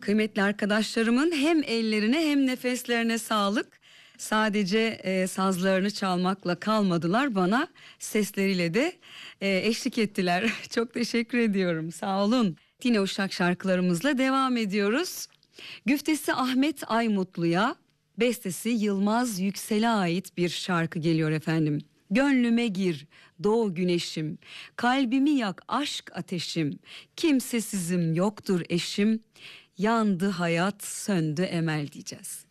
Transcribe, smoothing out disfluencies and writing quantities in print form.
Kıymetli arkadaşlarımın hem ellerine hem nefeslerine sağlık. Sadece sazlarını çalmakla kalmadılar, bana sesleriyle de eşlik ettiler. Çok teşekkür ediyorum, sağ olun. Yine Uşak şarkılarımızla devam ediyoruz. Güftesi Ahmet Aymutlu'ya, bestesi Yılmaz Yüksel'e ait bir şarkı geliyor efendim. Gönlüme gir doğu güneşim, kalbimi yak aşk ateşim, kimsesizim yoktur eşim, yandı hayat söndü emel diyeceğiz.